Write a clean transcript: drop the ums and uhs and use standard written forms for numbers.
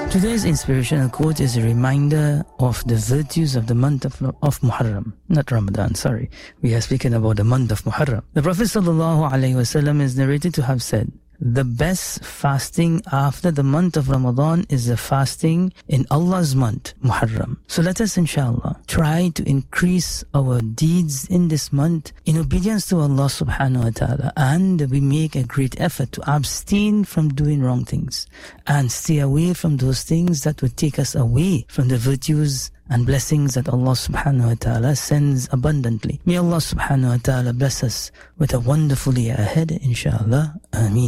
Today's inspirational quote is a reminder of the virtues of the month of Muharram. Not Ramadan, sorry. We are speaking about the month of Muharram. The Prophet ﷺ is narrated to have said, the best fasting after the month of Ramadan is the fasting in Allah's month, Muharram. So let us, inshallah, try to increase our deeds in this month in obedience to Allah subhanahu wa ta'ala, and we make a great effort to abstain from doing wrong things and stay away from those things that would take us away from the virtues and blessings that Allah subhanahu wa ta'ala sends abundantly. May Allah subhanahu wa ta'ala bless us with a wonderful year ahead, inshallah. Ameen.